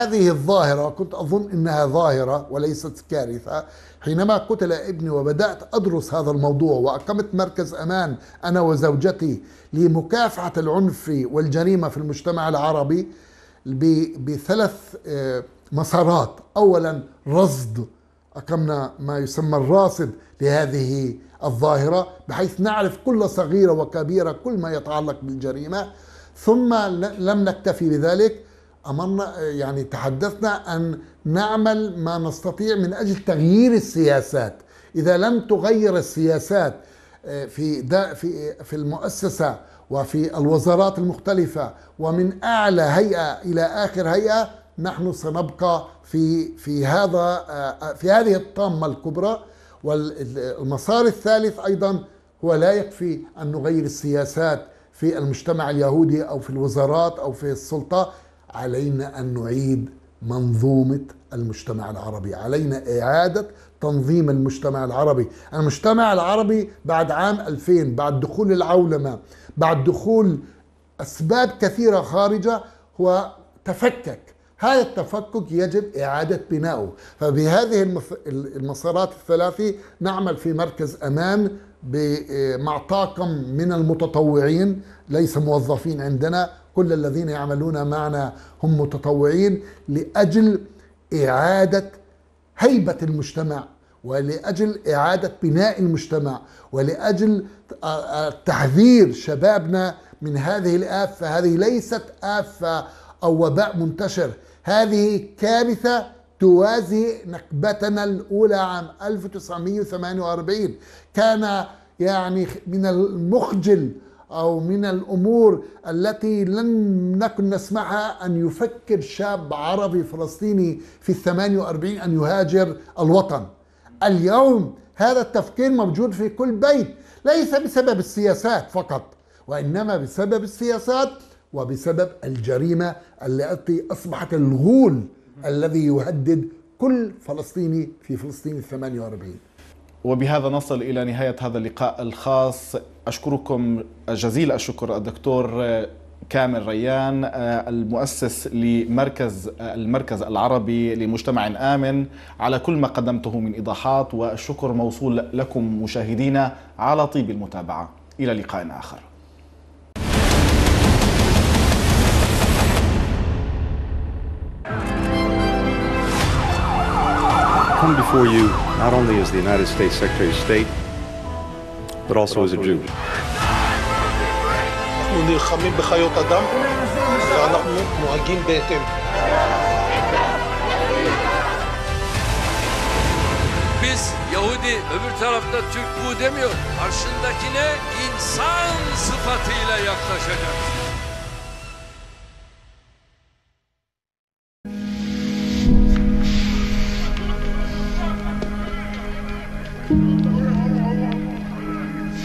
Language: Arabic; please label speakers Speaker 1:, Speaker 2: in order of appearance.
Speaker 1: هذه الظاهرة كنت أظن أنها ظاهرة وليست كارثة. حينما قتل ابني وبدأت أدرس هذا الموضوع وأقمت مركز أمان أنا وزوجتي لمكافحة العنف والجريمة في المجتمع العربي بثلاث مسارات. أولا رصد، أقمنا ما يسمى الراصد لهذه الظاهرة بحيث نعرف كل صغيرة وكبيرة كل ما يتعلق بالجريمة. ثم لم نكتفي بذلك، أمرنا تحدثنا أن نعمل ما نستطيع من أجل تغيير السياسات. إذا لم تغير السياسات في المؤسسة وفي الوزارات المختلفة ومن أعلى هيئة إلى آخر هيئة، نحن سنبقى في هذه الطامة الكبرى. والمسار الثالث أيضا هو لا يكفي أن نغير السياسات في المجتمع اليهودي أو في الوزارات أو في السلطة، علينا أن نعيد منظومة المجتمع العربي، علينا إعادة تنظيم المجتمع العربي. المجتمع العربي بعد عام 2000، بعد دخول العولمة، بعد دخول أسباب كثيرة خارجة، هو تفكك. هذا التفكك يجب إعادة بناؤه. فبهذه المسارات الثلاثة نعمل في مركز أمان مع طاقم من المتطوعين، ليس موظفين عندنا، كل الذين يعملون معنا هم متطوعين، لأجل إعادة هيبة المجتمع ولأجل إعادة بناء المجتمع ولأجل تحذير شبابنا من هذه الآفة. هذه ليست آفة أو وباء منتشر، هذه كارثة توازي نكبتنا الأولى عام 1948. كان من المخجل أو من الأمور التي لن نكن نسمعها أن يفكر شاب عربي فلسطيني في 48 أن يهاجر الوطن. اليوم هذا التفكير موجود في كل بيت، ليس بسبب السياسات فقط، وإنما بسبب السياسات وبسبب الجريمة التي أصبحت الغول الذي يهدد كل فلسطيني في فلسطين 48.
Speaker 2: وبهذا نصل إلى نهاية هذا اللقاء الخاص. أشكركم جزيل الشكر الدكتور كامل ريان، المؤسس المركز العربي لمجتمع آمن، على كل ما قدمته من إيضاحات، والشكر موصول لكم مشاهدينا على طيب المتابعة. إلى لقاء آخر.
Speaker 3: Come before you not only as the United States Secretary of State, but also as a Jew.
Speaker 4: אנחנו נלחמים בחיות אדם ואנחנו נוהגים בהתאם.
Speaker 5: Biz Yahudi, öbür tarafta Türk bu demiyor. Karşındakine insan sıfatıyla yaklaşacak.